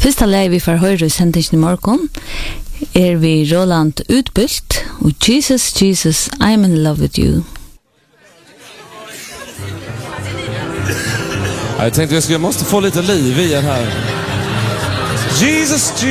Fyrsta lei vi får høre i sendingen i morgen vi Roland Utbylt og Jesus, Jesus, I'm in love with you. Jag tänkte jag måste få lite liv i den här. Jesus, Jesus.